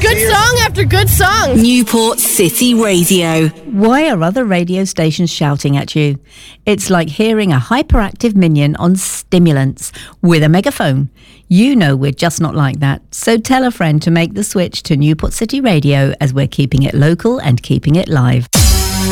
Good song after good song. Newport City Radio. Why are other radio stations shouting at you? It's like hearing a hyperactive minion on stimulants with a megaphone. You know we're just not like that. So tell a friend to make the switch to Newport City Radio, as we're keeping it local and keeping it live.